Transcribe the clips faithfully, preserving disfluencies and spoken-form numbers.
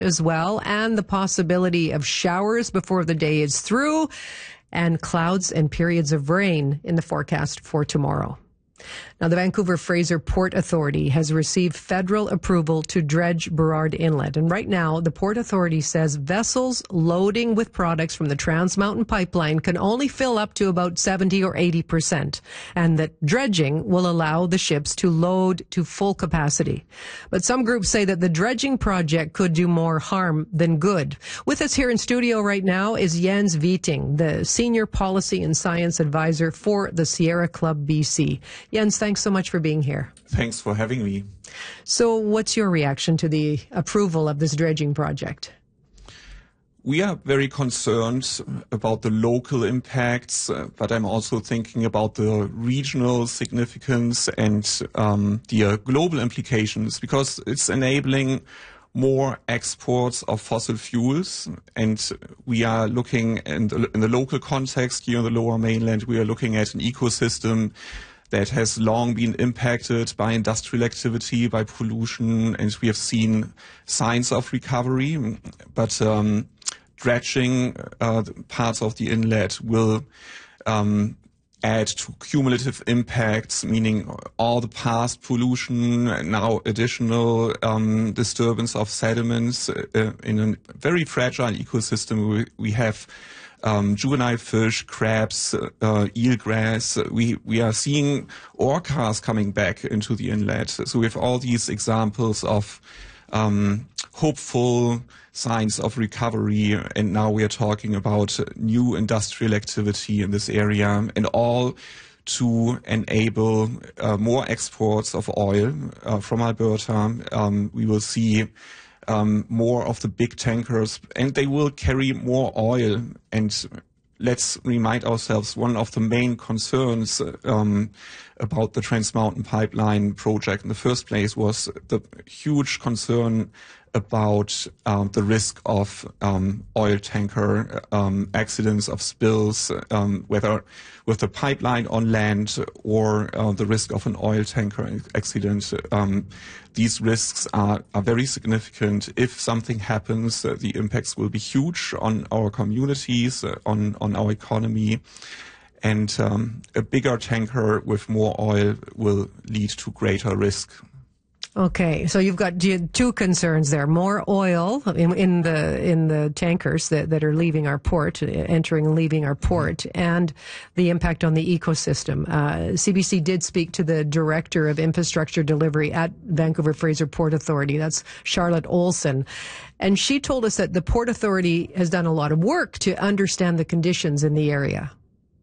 as well, and the possibility of showers before the day is through, and clouds and periods of rain in the forecast for tomorrow. Now, the Vancouver Fraser Port Authority has received federal approval to dredge Burrard Inlet. And right now, the Port Authority says vessels loading with products from the Trans Mountain Pipeline can only fill up to about seventy or eighty percent, and that dredging will allow the ships to load to full capacity. But some groups say that the dredging project could do more harm than good. With us here in studio right now is Jens Wieting, the Senior Policy and Science Advisor for the Sierra Club B C. Jens, thanks so much for being here. Thanks for having me. So what's your reaction to the approval of this dredging project? We are very concerned about the local impacts, uh, but I'm also thinking about the regional significance and um, the uh, global implications, because it's enabling more exports of fossil fuels. And we are looking in the, in the local context here in the Lower Mainland, we are looking at an ecosystem that has long been impacted by industrial activity, by pollution, and we have seen signs of recovery. But um, dredging uh, parts of the inlet will um, add to cumulative impacts, meaning all the past pollution, now additional um, disturbance of sediments uh, in a very fragile ecosystem. We, we have Um, juvenile fish, crabs, uh, eelgrass. We we are seeing orcas coming back into the inlet. So we have all these examples of um, hopeful signs of recovery, and now we are talking about new industrial activity in this area, and all to enable uh, more exports of oil uh, from Alberta. Um, we will see Um, more of the big tankers, and they will carry more oil. And let's remind ourselves, one of the main concerns um, about the Trans Mountain Pipeline project in the first place was the huge concern about um, the risk of um, oil tanker um, accidents, of spills, um, whether with the pipeline on land or uh, the risk of an oil tanker accident. Um, these risks are, are very significant. If something happens, uh, the impacts will be huge on our communities, uh, on, on our economy. And um, a bigger tanker with more oil will lead to greater risk. Okay, so you've got two concerns there: more oil in, in the in the tankers that, that are leaving our port, entering and leaving our port, and the impact on the ecosystem. Uh, C B C did speak to the Director of Infrastructure Delivery at Vancouver Fraser Port Authority. That's Charlotte Olson. And she told us that the Port Authority has done a lot of work to understand the conditions in the area.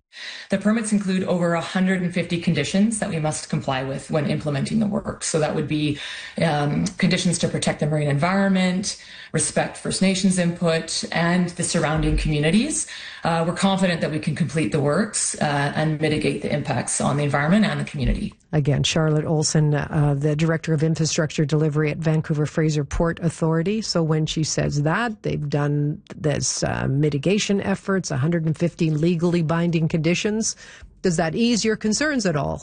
The permits include over one hundred fifty conditions that we must comply with when implementing the work. So that would be um, conditions to protect the marine environment, respect First Nations input, and the surrounding communities. Uh, we're confident that we can complete the works uh, and mitigate the impacts on the environment and the community. Again, Charlotte Olson, uh, the Director of Infrastructure Delivery at Vancouver Fraser Port Authority. So when she says that, they've done this uh, mitigation efforts, one hundred fifty legally binding conditions. Does that ease your concerns at all?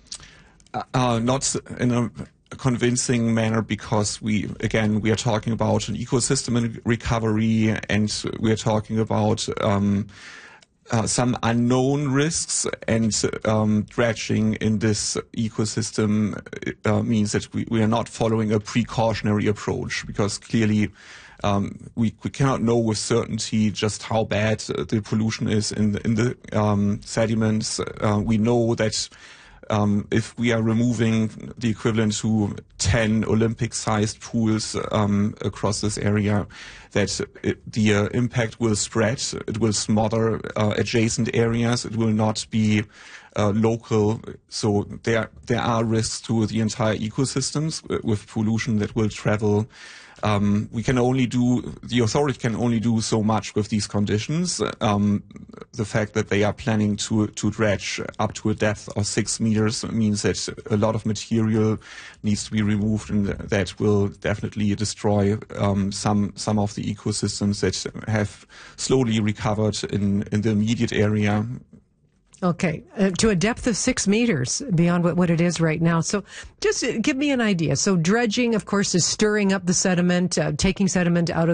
Uh, uh, not in a convincing manner, because we, again, we are talking about an ecosystem in recovery, and we are talking about um, uh, some unknown risks, and um, dredging in this ecosystem uh, means that we, we are not following a precautionary approach, because clearly Um, we, we cannot know with certainty just how bad uh, the pollution is in the, in the um, sediments. Uh, we know that um, if we are removing the equivalent to ten Olympic-sized pools um, across this area, that it, the uh, impact will spread. It will smother uh, adjacent areas. It will not be uh, local. So there there are risks to the entire ecosystems with pollution that will travel. Um, we can only do, the authority can only do so much with these conditions. Um, the fact that they are planning to, to dredge up to a depth of six meters means that a lot of material needs to be removed, and that will definitely destroy um, some, some of the ecosystems that have slowly recovered in, in the immediate area. Okay, uh, to a depth of six meters beyond what, what it is right now. So just give me an idea. So dredging, of course, is stirring up the sediment, uh, taking sediment out of